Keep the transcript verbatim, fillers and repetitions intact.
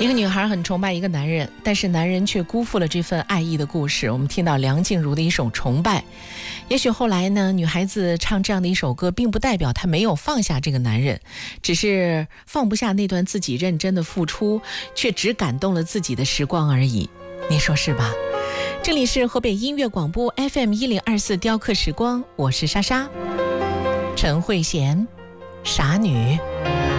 一个女孩很崇拜一个男人，但是男人却辜负了这份爱意的故事。我们听到梁静茹的一首《崇拜》，也许后来呢，女孩子唱这样的一首歌，并不代表她没有放下这个男人，只是放不下那段自己认真的付出，却只感动了自己的时光而已。你说是吧？这里是河北音乐广播 F M 一零二四雕刻时光，我是莎莎。陈慧娴，傻女。